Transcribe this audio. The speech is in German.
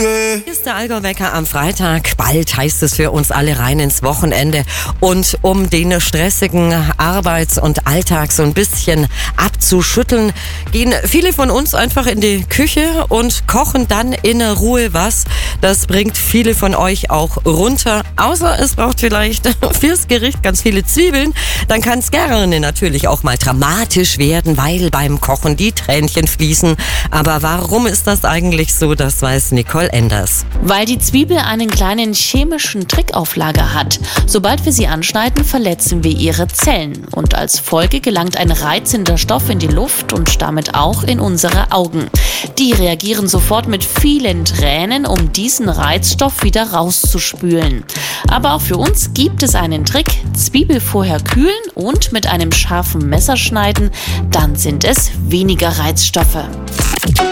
Hier ist der Allgäu-Wecker am Freitag. Bald heißt es für uns alle rein ins Wochenende. Und um den stressigen Arbeits- und Alltag so ein bisschen abzuschütteln, gehen viele von uns einfach in die Küche und kochen dann in Ruhe was. Das bringt viele von euch auch runter. Außer es braucht vielleicht fürs Gericht ganz viele Zwiebeln. Dann kann es gerne natürlich auch mal dramatisch werden, weil beim Kochen die Tränchen fließen. Aber warum ist das eigentlich so? Das weiß Nicole Enders. Weil die Zwiebel einen kleinen chemischen Trick auf Lager hat. Sobald wir sie anschneiden, verletzen wir ihre Zellen. Und als Folge gelangt ein reizender Stoff in die Luft und damit auch in unsere Augen. Die reagieren sofort mit vielen Tränen, um diesen Reizstoff wieder rauszuspülen. Aber auch für uns gibt es einen Trick. Zwiebel vorher kühlen und mit einem scharfen Messer schneiden, dann sind es weniger Reizstoffe.